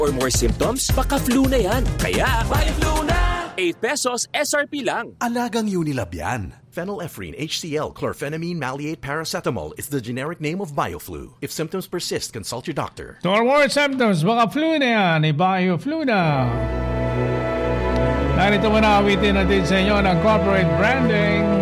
or more symptoms, baka flu na yan. Kaya, BioFlu na! 8 pesos SRP lang. Alagang Unilab yan. Phenylephrine HCl chlorphenamine maleate paracetamol is the generic name of BioFlu. If symptoms persist, consult your doctor. For more symptoms, baka flu na yan. BioFlu na. Narito mo na awitin natin sa inyo ng corporate branding.